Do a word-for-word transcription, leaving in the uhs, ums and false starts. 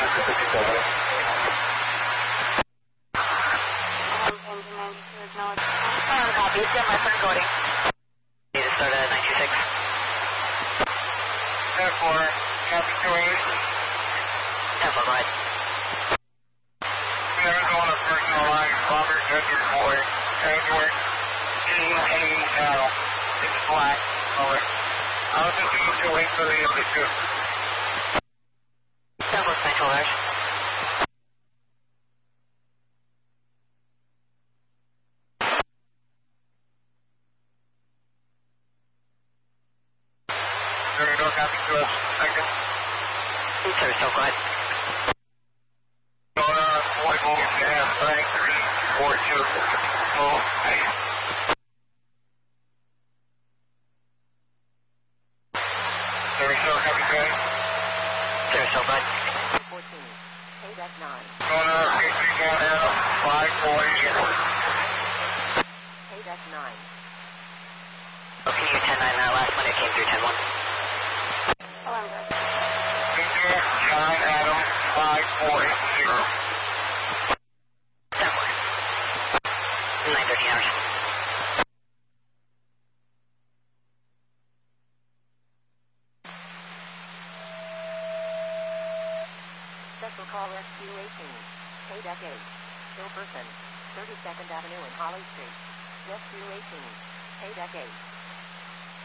Copy, stand by for encoding. Need to start at nine two six. ten four, copy two eight. ten four, go ahead. Arizona personal line, Robert Edward Boyd, Edward G A L. It's black color. I was just going to wait for the other two. ten four, Central Rush. There you go, copy to us. Second. Sir, so go ahead. Going on, Boyd Boyd, gas, bank three four two. Full eight. There you go, copy to us. Sir, so go ahead. fourteen, K F nine, Going on, P C one L, five four eight. K F nine, Okay, you're ten nine, that last one, it came through ten one. Victor John Adam, five four eight zero. ten four. nine thirteen hours. Special call Rescue eighteen, K F eight, Hilperson, thirty-second Avenue and Holly Street. Rescue eighteen, K F eight.